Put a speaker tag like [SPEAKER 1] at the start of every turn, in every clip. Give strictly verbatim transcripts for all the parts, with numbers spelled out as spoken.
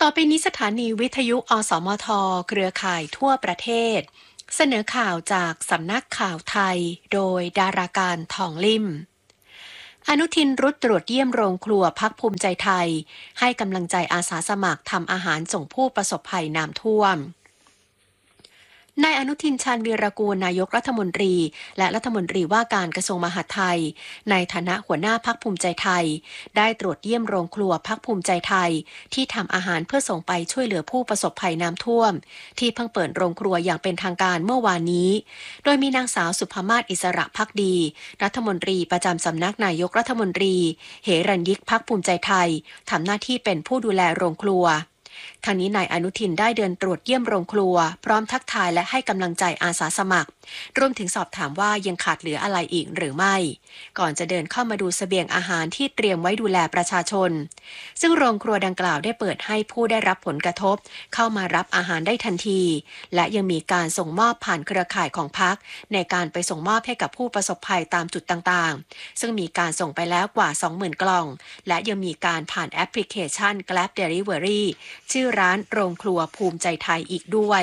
[SPEAKER 1] ต่อไปนี้สถานีวิทยุอสมทเครือข่ายทั่วประเทศเสนอข่าวจากสำนักข่าวไทยโดยดาราการทองลิ่มอนุทินรุดตรวจเยี่ยมโรงครัวพรรคภูมิใจไทยให้กำลังใจอาสาสมัครทำอาหารส่งผู้ประสบภัยน้ำท่วมนายอนุทินชาญวีรกูลนายกรัฐมนตรีและรัฐมนตรีว่าการกระทรวงมหาดไทยในฐานะหัวหน้าพรรคภูมิใจไทยได้ตรวจเยี่ยมโรงครัวพรรคภูมิใจไทยที่ทำอาหารเพื่อส่งไปช่วยเหลือผู้ประสบภัยน้ำท่วมที่เพิ่งเปิดโรงครัวอย่างเป็นทางการเมื่อวานนี้โดยมีนางสาวสุภมาศอิสระภักดีรัฐมนตรีประจำสำนักนายกรัฐมนตรีเหรัญยิกพรรคภูมิใจไทยทำหน้าที่เป็นผู้ดูแลโรงครัวทางนี้นายอนุทินได้เดินตรวจเยี่ยมโรงครัวพร้อมทักทายและให้กำลังใจอาสาสมัครรวมถึงสอบถามว่ายังขาดเหลืออะไรอีกหรือไม่ก่อนจะเดินเข้ามาดูเสบียงอาหารที่เตรียมไว้ดูแลประชาชนซึ่งโรงครัวดังกล่าวได้เปิดให้ผู้ได้รับผลกระทบเข้ามารับอาหารได้ทันทีและยังมีการส่งมอบผ่านเครือข่ายของพรรคในการไปส่งมอบให้กับผู้ประสบภัยตามจุดต่างๆซึ่งมีการส่งไปแล้วกว่า สองหมื่น กล่องและยังมีการผ่านแอปพลิเคชัน Grab Delivery ชื่อร้านโรงครัวภูมิใจไทยอีกด้วย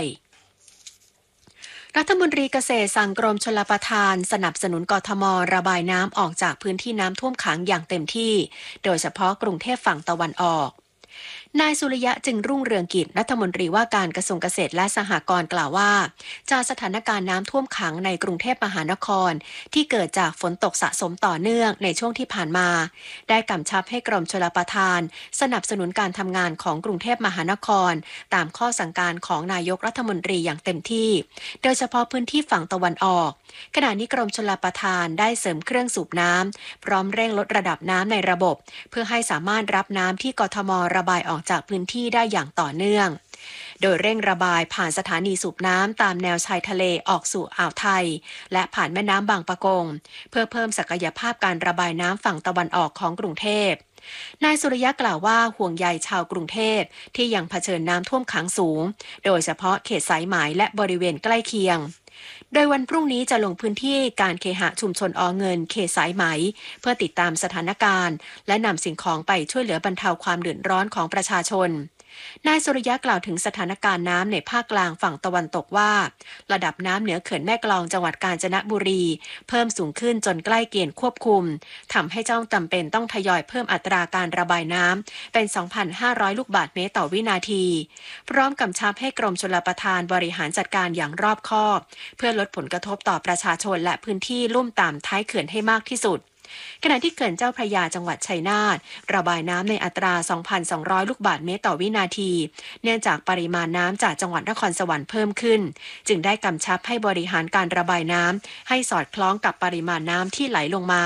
[SPEAKER 1] รัฐมนตรีเกษตรสั่งกรมชลประทานสนับสนุนกทมระบายน้ำออกจากพื้นที่น้ำท่วมขังอย่างเต็มที่โดยเฉพาะกรุงเทพฝั่งตะวันออกนายสุริยะจึงรุ่งเรืองกิจรัฐมนตรีว่าการกระทรวงเกษตรและสหกรณ์กล่าวว่าจากสถานการณ์น้ำท่วมขังในกรุงเทพมหานครที่เกิดจากฝนตกสะสมต่อเนื่องในช่วงที่ผ่านมาได้กำชับให้กรมชลประทานสนับสนุนการทำงานของกรุงเทพมหานครตามข้อสั่งการของนายกรัฐมนตรีอย่างเต็มที่โดยเฉพาะพื้นที่ฝั่งตะวันออกขณะนี้กรมชลประทานได้เสริมเครื่องสูบน้ำพร้อมเร่งลดระดับน้ำในระบบเพื่อให้สามารถรับน้ำที่กทมระบายออกจากพื้นที่ได้อย่างต่อเนื่องโดยเร่งระบายผ่านสถานีสูบน้ำตามแนวชายทะเลออกสู่อ่าวไทยและผ่านแม่น้ำบางปะกงเพื่อเพิ่มศักยภาพการระบายน้ำฝั่งตะวันออกของกรุงเทพนายสุริยะกล่าวว่าห่วงใยชาวกรุงเทพที่ยังเผชิญน้ำท่วมขังสูงโดยเฉพาะเขตสายไหมและบริเวณใกล้เคียงโดยวันพรุ่งนี้จะลงพื้นที่การเคหะชุมชนอเงินเขตสายไหมเพื่อติดตามสถานการณ์และนำสิ่งของไปช่วยเหลือบรรเทาความเดือดร้อนของประชาชนนายสุริยะกล่าวถึงสถานการณ์น้ำในภาคกลางฝั่งตะวันตกว่าระดับน้ำเหนือเขื่อนแม่กลองจังหวัดกาญจนบุรีเพิ่มสูงขึ้นจนใกล้เกณฑ์ควบคุมทำให้เจ้าจำเป็นต้องทยอยเพิ่มอัตราการระบายน้ำเป็น สองพันห้าร้อย ลูกบาศก์เมตรต่อวินาทีพร้อมกำชับให้กรมชลประทานบริหารจัดการอย่างรอบคอบเพื่อลดผลกระทบต่อประชาชนและพื้นที่ลุ่มต่ำท้ายเขื่อนให้มากที่สุดขณะที่เขื่อนเจ้าพระยาจังหวัดชัยนาทระบายน้ำในอัตรา สองพันสองร้อย ลูกบาศก์เมตรต่อวินาทีเนื่องจากปริมาณน้ำจากจังหวัดนครสวรรค์เพิ่มขึ้นจึงได้กำชับให้บริหารการระบายน้ำให้สอดคล้องกับปริมาณน้ำที่ไหลลงมา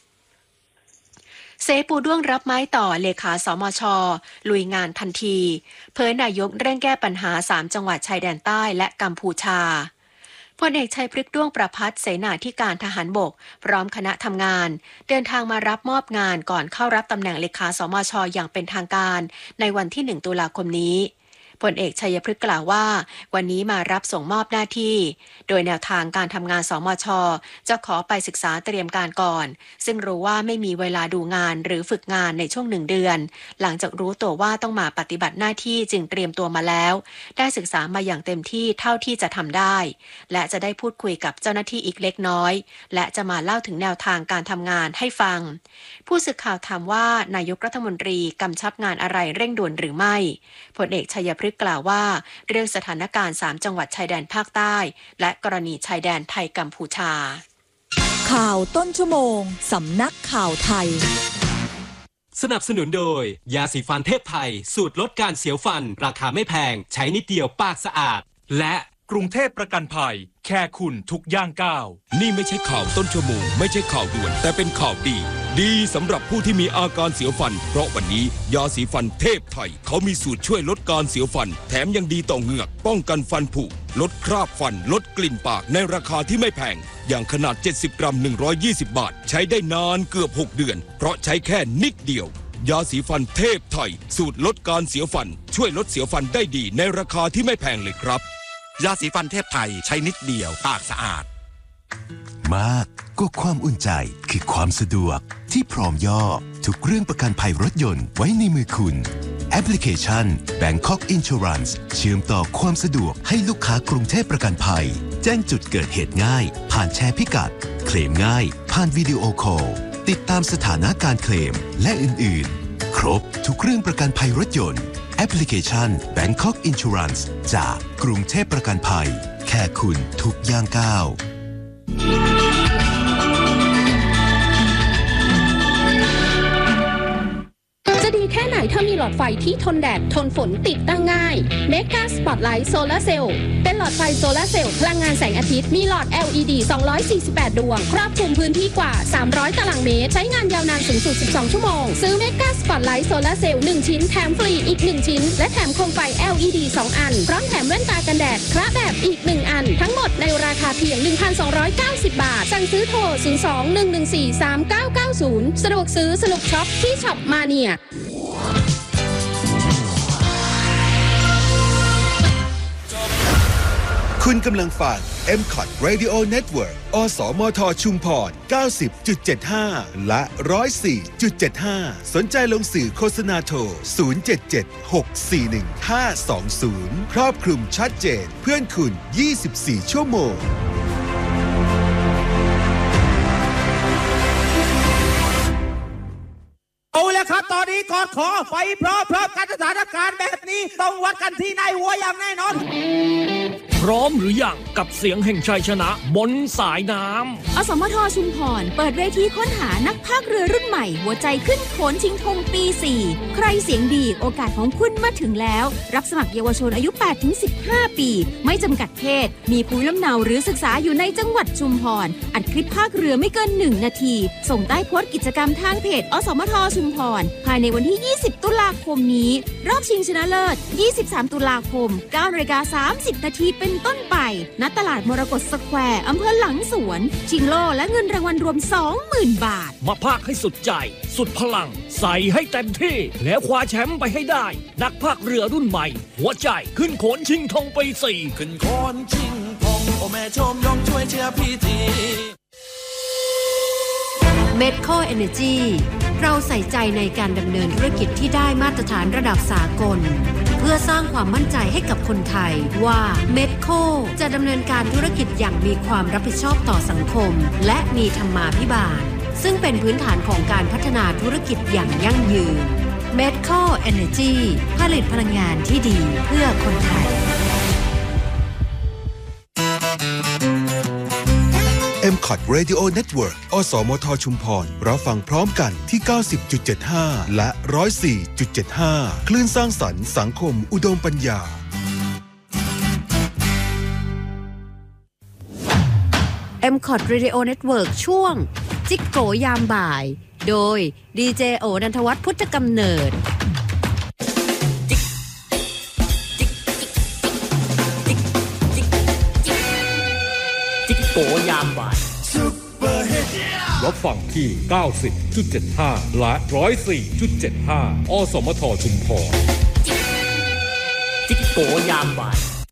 [SPEAKER 1] เสปูด้วงรับไม้ต่อเลขาสมช.ลุยงานทันทีเผยนายกเร่งแก้ปัญหาสามจังหวัดชายแดนใต้และกัมพูชาพลเอกชัยพฤกษ์ด้วงประภัสเสนาธิการทหารบกพร้อมคณะทำงานเดินทางมารับมอบงานก่อนเข้ารับตำแหน่งเลขาสมช.อย่างเป็นทางการในวันที่หนึ่งตุลาคมนี้พลเอกชัยพฤกษ์กล่าวว่าวันนี้มารับส่งมอบหน้าที่โดยแนวทางการทำงานสมช.จะขอไปศึกษาเตรียมการก่อนซึ่งรู้ว่าไม่มีเวลาดูงานหรือฝึกงานในช่วงหนึ่งเดือนหลังจากรู้ตัวว่าต้องมาปฏิบัติหน้าที่จึงเตรียมตัวมาแล้วได้ศึกษามาอย่างเต็มที่เท่าที่จะทำได้และจะได้พูดคุยกับเจ้าหน้าที่อีกเล็กน้อยและจะมาเล่าถึงแนวทางการทำงานให้ฟังผู้สื่อข่าวถามว่านายกรัฐมนตรีกำชับงานอะไรเร่งด่วนหรือไม่พลเอกชัยพฤกษ์กล่าวว่าเรื่องสถานการณ์สามจังหวัดชายแดนภาคใต้และกรณีชายแดนไทยกัมพูชา
[SPEAKER 2] ข่าวต้นชั่วโมงสำนักข่าวไทย
[SPEAKER 3] สนับสนุนโดยยาสีฟันเทพไทยสูตรลดการเสียวฟันราคาไม่แพงใช้นิดเดียวปากสะอาดและ
[SPEAKER 4] กรุงเทพประกันภัยแค่คุณทุกย่างก้าว
[SPEAKER 5] นี่ไม่ใช่ข่าวต้นชั่วโมงไม่ใช่ข่าวด่วนแต่เป็นข่าวดีดีสำหรับผู้ที่มีอาการเสียวฟันเพราะวันนี้ยาสีฟันเทพไทยเขามีสูตรช่วยลดการเสียวฟันแถมยังดีต่อเหงือกป้องกันฟันผุลดคราบฟันลดกลิ่นปากในราคาที่ไม่แพงอย่างขนาดเจ็ดสิบกรัมหนึ่งร้อยยี่สิบบาทใช้ได้นานเกือบหกเดือนเพราะใช้แค่นิดเดียวยาสีฟันเทพไทยสูตรลดการเสียวฟันช่วยลดเสียวฟันได้ดีในราคาที่ไม่แพงเลยครับ
[SPEAKER 6] ยาสีฟันเทพไทยใช้นิดเดียวปากสะอาด
[SPEAKER 7] มากก็ความอุ่นใจคือความสะดวกที่พร้อมย่อทุกเรื่องประกันภัยรถยนต์ไว้ในมือคุณแอปพลิเคชัน Bangkok Insurance เชื่อมต่อความสะดวกให้ลูกค้ากรุงเทพประกันภัยแจ้งจุดเกิดเหตุง่ายผ่านแชร์พิกัดเคลมง่ายผ่านวิดีโอคอลติดตามสถานะการเคลมและอื่นๆครบทุกเรื่องประกันภัยรถยนต์แอปพลิเคชัน Bangkok Insurance จากกรุงเทพประกันภัยแค่คุณทุกย่างก้าว
[SPEAKER 8] จะดีแค่ไหนถ้ามีหลอดไฟที่ทนแดดทนฝนติดตั้งง่าย Mega Spotlight Solar Cell เป็นหลอดไฟโซลาร์เซลล์พลังงานแสงอาทิตย์มีหลอด แอล อี ดี สองร้อยสี่สิบแปด ดวงครอบคลุมพื้นที่กว่าสามร้อยตารางเมตรใช้งานยาวนานสูงสุดสิบสองชั่วโมงซื้อ Mega Spotlight Solar Cell หนึ่งชิ้นแถมฟรีอีกหนึ่งชิ้นและแถมโคมไฟ แอล อี ดี สองอันพร้อมแถมแว่นตากันแดดคละแบบอีกหนึ่งอันทั้งหมดในราคาเพียง หนึ่งพันสองร้อยเก้าสิบ บาทสั่งซื้อโทรศูนย์ สอง หนึ่ง หนึ่ง สี่ สาม เก้า เก้า ศูนย์สะดวกซื้อสนุกช็อปที่ช็อปมาเนีย
[SPEAKER 9] คุณกำลังฟัง เอ็ม คอท Radio Network อสมทชุมพร เก้าสิบจุดเจ็ดห้า และ หนึ่งร้อยสี่จุดเจ็ดห้า สนใจลงสื่อโฆษณาโทร ศูนย์ เจ็ด เจ็ด หก สี่ หนึ่ง ห้า สอง ศูนย์ ครอบคลุมชัดเจนเพื่อนคุณ ยี่สิบสี่ ชั่วโมง
[SPEAKER 10] เอาละครับตอนนี้กอดขอไฟพร้อมพร้อมกันสถานการณ์แบบนี้ต้องวัดกันที่นายหัวอย่างแน่นอน
[SPEAKER 4] พร้อมหรือยังกับเสียงแห่งชัยชนะบนสายน้
[SPEAKER 2] ำอสมทชุมพรเปิดเวทีค้นหานักพากย์เรือรุ่นใหม่หัวใจขึ้นโขนชิงธงปีสี่ใครเสียงดีโอกาสของคุณมาถึงแล้วรับสมัครเยาวชนอายุ แปดถึงสิบห้า ปีไม่จำกัดเพศมีภูมิลำเนาหรือศึกษาอยู่ในจังหวัดชุมพรอัดคลิปพากย์เรือไม่เกินหนึ่งนาทีส่งใต้โพสต์กิจกรรมทางเพจอสมทชุมพรภายในวันที่ยี่สิบตุลาคมนี้รอบชิงชนะเลิศยี่สิบสามตุลาคม เก้านาฬิกาสามสิบนาทีเป็นต้นไปณตลาดมรกตสแควร์อำเภอหลังสวนชิงโล่และเงินรางวัลรวม สองหมื่น บาท
[SPEAKER 4] มาพากให้สุดใจสุดพลังใส่ให้เต็มที่แล้วคว้าแชมป์ไปให้ได้นักพากเรือรุ่นใหม่หัวใจขึ้นโขนชิงธงปีสี่
[SPEAKER 11] ขึ้นโขนชิงธงโอแม่ชมยงช่วยเชียร์พี่ที
[SPEAKER 12] Medco Energy เราใส่ใจในการดำเนินธุรกิจที่ได้มาตรฐานระดับสากลเพื่อสร้างความมั่นใจให้กับคนไทยว่า Medco จะดำเนินการธุรกิจอย่างมีความรับผิดชอบต่อสังคมและมีธรรมาภิบาลซึ่งเป็นพื้นฐานของการพัฒนาธุรกิจอย่างยั่งยืน Medco Energy ผลิตพลังงานที่ดีเพื่อคนไทย
[SPEAKER 9] เอ็ม คอท Radio Network อสมทชุมพรรับฟังพร้อมกันที่ เก้าสิบจุดเจ็ดห้า และ หนึ่งร้อยสี่จุดเจ็ดห้า คลื่นสร้างสรรค์สังคมอุดมปัญญา
[SPEAKER 12] เอ็ม คอท Radio Network ช่วงจิกโกยามบ่ายโดยดีเจโอนันทวัฒน์พุทธกำเนิด
[SPEAKER 4] จิกโกยามบ่ายรับฟังที่ เก้าสิบจุดเจ็ดห้า และ หนึ่งร้อยสี่จุดเจ็ดห้า อสมทชุมพรจิกโกยามบ่าย